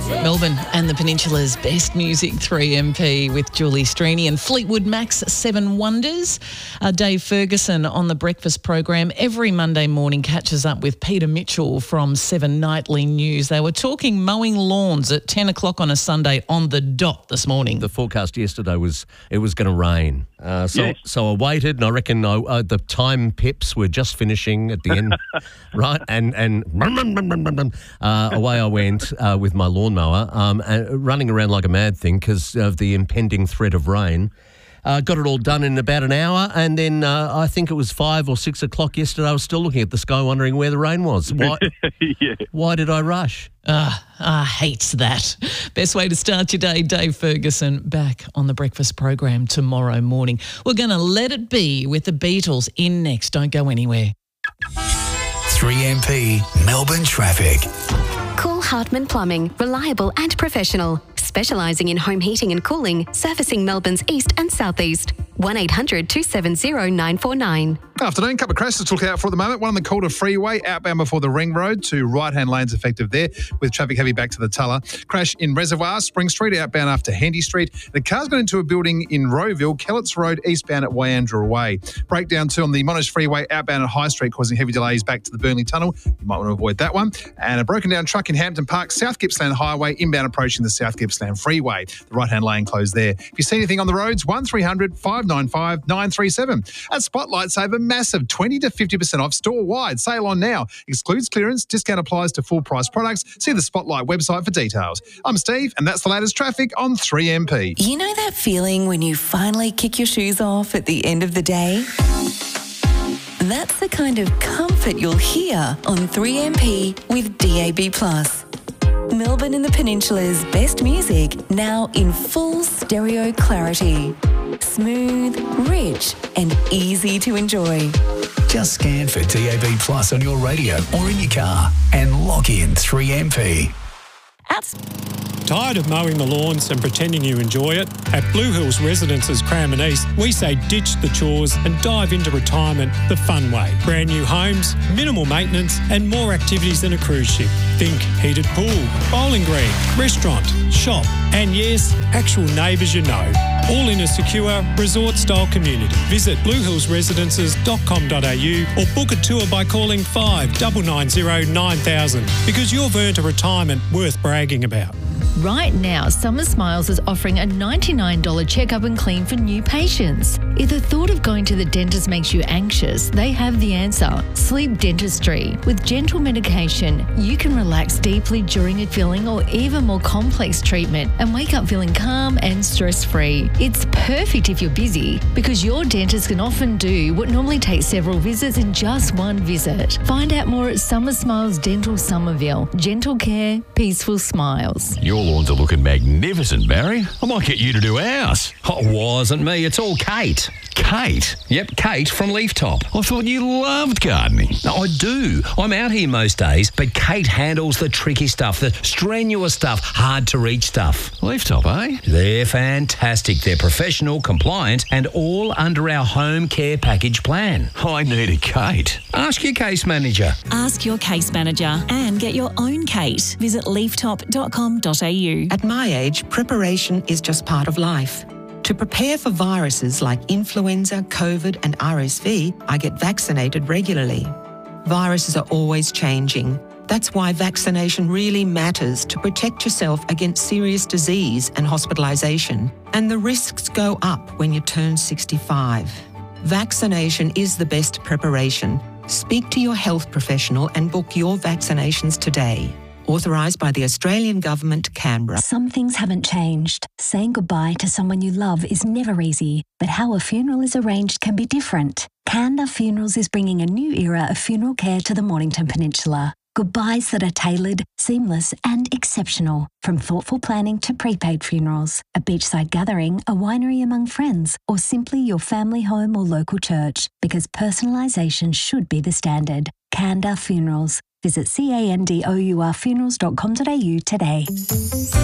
Melbourne and the Peninsula's best music, 3MP with Julie Strini and Fleetwood Mac's Seven Wonders. Dave Ferguson on the breakfast program every Monday morning catches up with Peter Mitchell from 7 Nightly News. They were talking mowing lawns at 10 o'clock on a Sunday on the dot this morning. The forecast yesterday was it was going to rain. So I waited, and I reckon the time pips were just finishing at the end, right? And away I went with my lawnmower, running around like a mad thing because of the impending threat of rain. Got it all done in about an hour, and then I think it was 5 or 6 o'clock yesterday. I was still looking at the sky wondering where the rain was. Why, why did I rush? Hates that. Best way to start your day, Dave Ferguson, back on the breakfast program tomorrow morning. We're going to let it be with the Beatles in next. Don't go anywhere. 3MP Melbourne traffic. Call Hartman Plumbing, reliable and professional, specialising in home heating and cooling, servicing Melbourne's east and southeast. 1-800-270-949. Good afternoon. Couple of crashes to look out for at the moment. One on the Calder Freeway, outbound before the Ring Road, 2 right-hand lanes effective there, with traffic heavy back to the Tulla. Crash in Reservoir, Spring Street, outbound after Handy Street. The car's got into a building in Rowville, Kelletts Road, eastbound at Wyandra Way. Breakdown too on the Monash Freeway, outbound at High Street, causing heavy delays back to the Burnley Tunnel. You might want to avoid that one. And a broken down truck in Hampton Park, South Gippsland Highway, inbound approaching the South Gippsland Freeway. The right-hand lane closed there. If you see anything on the roads, 1300 595 937. At Spotlight, save a massive 20 to 50% off store-wide. Sale on now. Excludes clearance. Discount applies to full-price products. See the Spotlight website for details. I'm Steve, and that's the latest traffic on 3MP. You know that feeling when you finally kick your shoes off at the end of the day? That's the kind of comfort you'll hear on 3MP with DAB+. Melbourne and the Peninsula's best music, now in full stereo clarity. Smooth, rich and easy to enjoy. Just scan for DAB Plus on your radio or in your car and lock in 3MP. Tired of mowing the lawns and pretending you enjoy it? At Blue Hills Residences Cranbourne East, we say ditch the chores and dive into retirement the fun way. Brand new homes, minimal maintenance and more activities than a cruise ship. Think heated pool, bowling green, restaurant, shop and yes, actual neighbours you know. All in a secure resort-style community. Visit bluehillsresidences.com.au or book a tour by calling 5990 9000 because you've earned a retirement worth bragging about. Right now, Summer Smiles is offering a $99 checkup and clean for new patients. If the thought of going to the dentist makes you anxious, they have the answer. Sleep Dentistry. With gentle medication, you can relax deeply during a filling or even more complex treatment and wake up feeling calm and stress-free. It's perfect if you're busy because your dentist can often do what normally takes several visits in just one visit. Find out more at Summer Smiles Dental Somerville. Gentle care, peaceful smiles. Your lawns are looking magnificent, Barry. I might get you to do ours. Oh, it wasn't me. It's all Kate. Kate? Yep, Kate from Leaftop. I thought you loved gardening. No, I do. I'm out here most days, but Kate handles the tricky stuff, the strenuous stuff, hard to reach stuff. Leaftop, eh? They're fantastic. They're professional, compliant, and all under our home care package plan. I need a Kate. Ask your case manager. Ask your case manager and get your own Kate. Visit leaftop.com.au. At my age, preparation is just part of life. To prepare for viruses like influenza, COVID and RSV, I get vaccinated regularly. Viruses are always changing. That's why vaccination really matters to protect yourself against serious disease and hospitalisation. And the risks go up when you turn 65. Vaccination is the best preparation. Speak to your health professional and book your vaccinations today. Authorised by the Australian Government, Canberra. Some things haven't changed. Saying goodbye to someone you love is never easy, but how a funeral is arranged can be different. Kanda Funerals is bringing a new era of funeral care to the Mornington Peninsula. Goodbyes that are tailored, seamless and exceptional. From thoughtful planning to prepaid funerals, a beachside gathering, a winery among friends, or simply your family home or local church. Because personalisation should be the standard. Kanda Funerals. Visit candourfunerals.com.au today.